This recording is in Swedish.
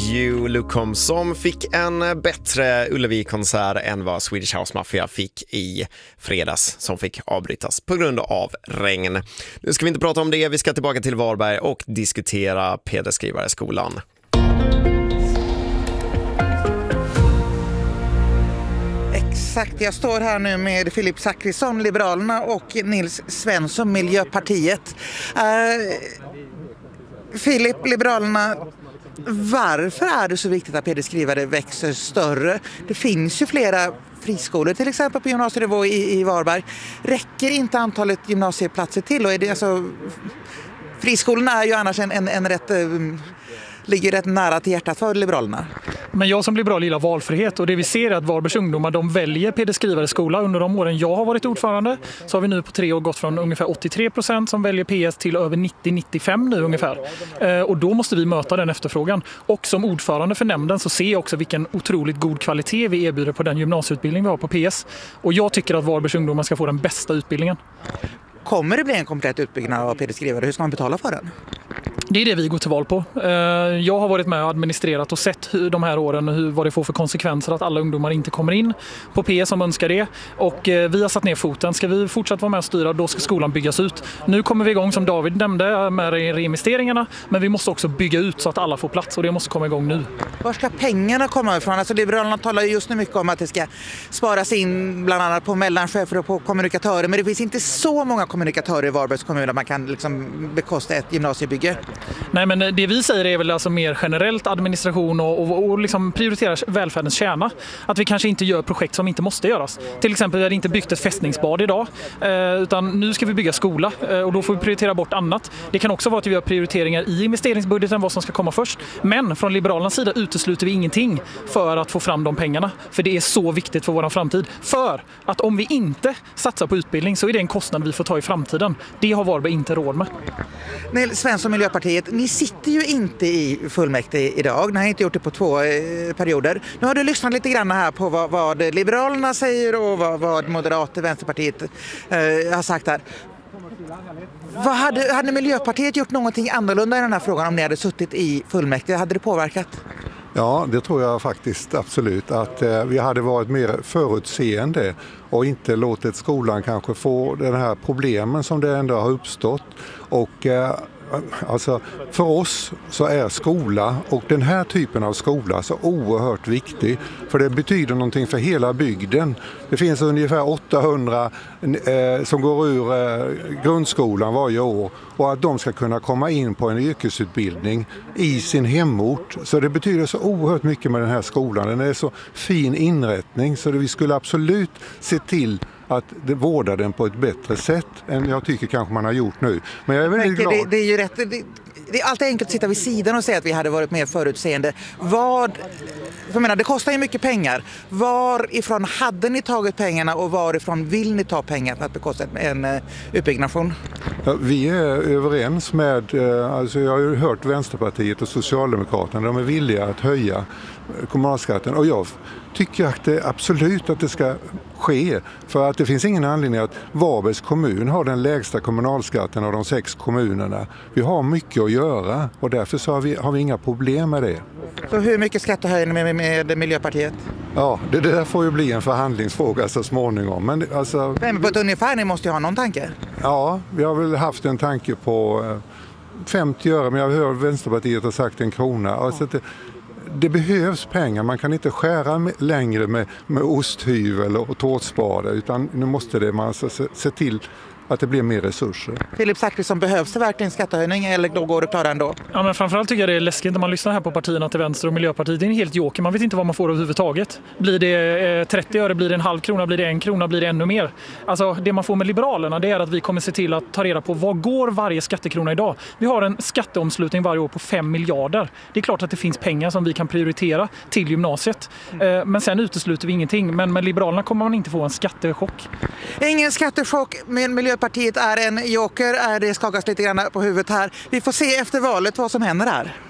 You Lukom som fick en bättre Ullevi-konsert än vad Swedish House Mafia fick i fredags, som fick avbrytas på grund av regn. Nu ska vi inte prata om det, vi ska tillbaka till Varberg och diskutera PD-skrivarskolan. Exakt, jag står här nu med Filip Zackrisson, Liberalerna, och Nils Svensson, Miljöpartiet. Filip, Liberalerna, varför är det så viktigt att PD-skrivare växer större? Det finns ju flera friskolor till exempel på gymnasienivå i Varberg. Räcker inte antalet gymnasieplatser till? Och är det alltså, friskolorna är ju annars en rätt... ligger rätt nära till hjärtat för Liberalerna. Men jag som liberal gillar valfrihet, och det vi ser är att Varbergs ungdomar, de väljer PD-skrivarskola. Under de åren jag har varit ordförande så har vi nu på 3 år gått från ungefär 83% som väljer PS till över 90-95 nu ungefär. Och då måste vi möta den efterfrågan. Och som ordförande för nämnden så ser jag också vilken otroligt god kvalitet vi erbjuder på den gymnasieutbildning vi har på PS. Och jag tycker att Varbergs ungdomar ska få den bästa utbildningen. Kommer det bli en komplett utbyggnad av PD-skrivare? Hur ska man betala för den? Det är det vi går till val på. Jag har varit med och administrerat och sett de här åren vad det får för konsekvenser att alla ungdomar inte kommer in på PS som önskar det. Och vi har satt ner foten. Ska vi fortsätta vara med och styra, då ska skolan byggas ut. Nu kommer vi igång, som David nämnde, med reinvesteringarna. Men vi måste också bygga ut så att alla får plats, och det måste komma igång nu. Var ska pengarna komma ifrån? Alltså Liberalerna talar just nu mycket om att det ska sparas in bland annat på mellanchefer och på kommunikatörer. Men det finns inte så många kommunikatörer i Varbergs kommun att man kan liksom bekosta ett gymnasiebygge. Nej, men det vi säger är väl alltså mer generellt administration och liksom prioritera välfärdens kärna. Att vi kanske inte gör projekt som inte måste göras. Till exempel, vi har inte byggt ett fästningsbad idag, utan nu ska vi bygga skola, och då får vi prioritera bort annat. Det kan också vara att vi gör prioriteringar i investeringsbudgeten, vad som ska komma först. Men från Liberalernas sida utesluter vi ingenting för att få fram de pengarna. För det är så viktigt för vår framtid. För att om vi inte satsar på utbildning så är det en kostnad vi får ta i framtiden. Det har Varberg inte råd med. Nils Svensson, Miljöpartiet, ni sitter ju inte i fullmäktige idag. Ni har inte gjort det på 2 perioder. Nu har du lyssnat lite grann här på vad Liberalerna säger och vad Moderater, Vänsterpartiet har sagt här. Hade Miljöpartiet gjort någonting annorlunda i den här frågan om ni hade suttit i fullmäktige? Hade det påverkat? Ja, det tror jag faktiskt absolut, att vi hade varit mer förutseende och inte låtit skolan kanske få den här problemen som det ändå har uppstått. Och alltså för oss så är skola, och den här typen av skola, så oerhört viktig, för det betyder någonting för hela bygden. Det finns ungefär 800 som går ur grundskolan varje år, och att de ska kunna komma in på en yrkesutbildning i sin hemort. Så det betyder så oerhört mycket med den här skolan. Den är så fin inrättning, så vi skulle absolut se till att vårda den på ett bättre sätt än jag tycker kanske man har gjort nu. Men jag är väldigt glad. Det är ju rätt. Det är alltid enkelt att sitta vid sidan och säga att vi hade varit mer förutseende. Det kostar ju mycket pengar. Varifrån hade ni tagit pengarna och varifrån vill ni ta pengar för att bekosta en utbyggnation? Ja, vi är överens med, alltså jag har ju hört Vänsterpartiet och Socialdemokraterna, de är villiga att höja kommunalskatten, och jag tycker att det absolut att det ska ske, för att det finns ingen anledning att Varbergs kommun har den lägsta kommunalskatten av de 6 kommunerna. Vi har mycket att göra, och därför så har vi inga problem med det. Så hur mycket skattehöjning med Miljöpartiet? Ja, det där får ju bli en förhandlingsfråga så småningom. Men alltså, på ett ungefär, ni måste ju ha någon tanke. Ja, vi har väl haft en tanke på 50 öre, men jag hör Vänsterpartiet har sagt 1 krona. Alltså det behövs pengar, man kan inte skära längre med osthyvel och tårtspade, utan nu måste man se till att det blir mer resurser. Filip Zackrisson, behövs det verkligen skattehöjning, eller då går det klara ändå? Ja, men framförallt tycker jag det är läskigt när man lyssnar här på partierna till vänster och Miljöpartiet. Det är en helt joker, man vet inte vad man får överhuvudtaget. Blir det 30 öre, blir det 0,5 krona, blir det 1 krona, blir det ännu mer? Alltså det man får med Liberalerna, det är att vi kommer se till att ta reda på vad går varje skattekrona idag. Vi har en skatteomslutning varje år på 5 miljarder. Det är klart att det finns pengar som vi kan prioritera till gymnasiet. Men sen utesluter vi ingenting. Men med Liberalerna kommer man inte få en skattechock. Ingen skattechock, men Miljöpartiet är en joker. Det skakas lite grann på huvudet här. Vi får se efter valet vad som händer här.